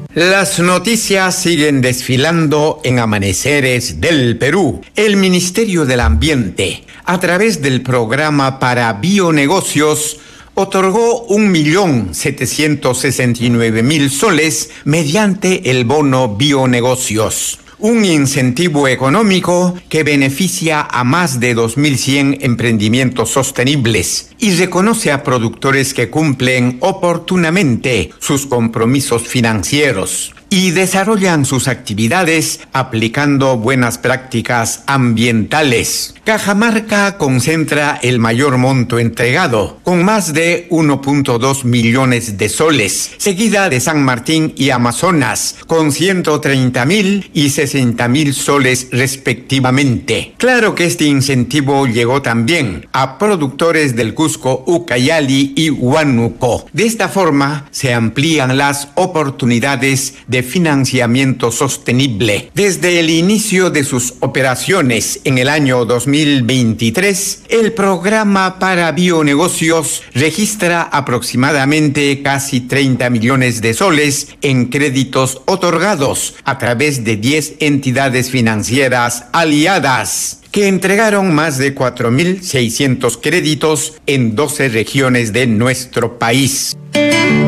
Las noticias siguen desfilando en Amaneceres del Perú. El Ministerio del Ambiente, a través del programa para bionegocios, otorgó 1.769.000 soles mediante el bono bionegocios. Un incentivo económico que beneficia a más de 2.100 emprendimientos sostenibles y reconoce a productores que cumplen oportunamente sus compromisos financieros y desarrollan sus actividades aplicando buenas prácticas ambientales. Cajamarca concentra el mayor monto entregado, con más de 1.2 millones de soles, seguida de San Martín y Amazonas, con 130.000 y 60.000 soles respectivamente. Claro que este incentivo llegó también a productores del Cusco, Ucayali y Huánuco. De esta forma se amplían las oportunidades de financiamiento sostenible. Desde el inicio de sus operaciones en el año 2023, el programa para bionegocios registra aproximadamente casi 30 millones de soles en créditos otorgados a través de 10 entidades financieras aliadas, que entregaron más de 4.600 créditos en 12 regiones de nuestro país.